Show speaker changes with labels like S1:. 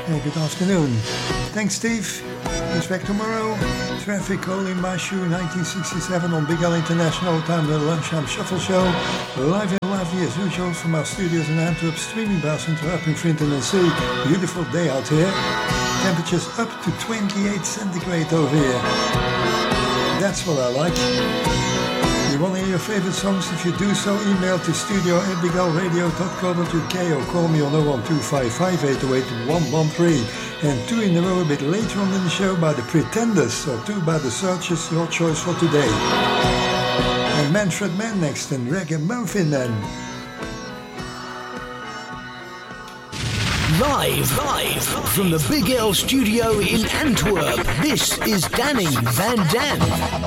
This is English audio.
S1: Hey, good afternoon. Thanks, Steve. He's back tomorrow. Traffic Hole in My Shoe, 1967 on Big L International. Time the Lunchtime Shuffle Show. Live and lively as usual from our studios in Antwerp. Streaming by Antwerp, Finton and Sea. Beautiful day out here. Temperatures up to 28 centigrade over here. That's what I like. You want to hear your favorite songs? If you do so, email to studio@bigalradio.co.uk or call me on 01255 808 113. And 2 in a row a bit later on in the show by the Pretenders, or 2 by the Searchers, your choice for today. And Manfred Mann next and Ragamuffin then.
S2: Live from the Big L studio in Antwerp, this is Danny Van Dam.